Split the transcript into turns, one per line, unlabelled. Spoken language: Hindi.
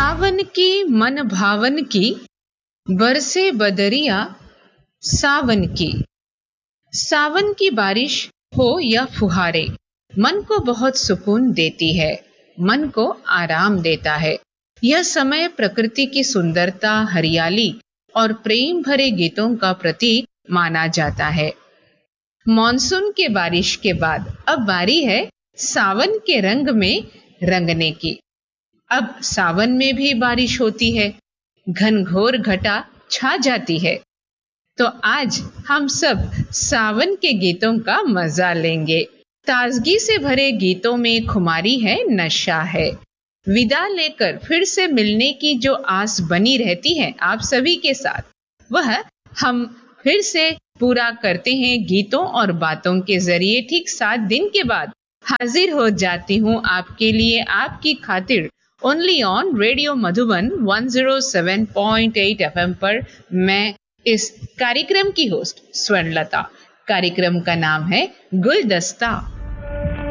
सावन की मन भावन की, बरसे बदरिया सावन की। सावन की बारिश हो या फुहारे, मन को बहुत सुकून देती है, मन को आराम देता है। यह समय प्रकृति की सुंदरता, हरियाली और प्रेम भरे गीतों का प्रतीक माना जाता है। मॉनसून के बारिश के बाद अब बारी है सावन के रंग में रंगने की। अब सावन में भी बारिश होती है, घनघोर घटा छा जाती है। तो आज हम सब सावन के गीतों का मजा लेंगे। ताजगी से भरे गीतों में खुमारी है, नशा है। विदा लेकर फिर से मिलने की जो आस बनी रहती है आप सभी के साथ, वह हम फिर से पूरा करते हैं गीतों और बातों के जरिए। ठीक 7 दिन के बाद हाजिर हो जाती हूँ आपके लिए, आपकी खातिर, only on radio Madhuban 107.8 FM पर। मैं इस कार्यक्रम की होस्ट स्वर्णलता। कार्यक्रम का नाम है गुलदस्ता।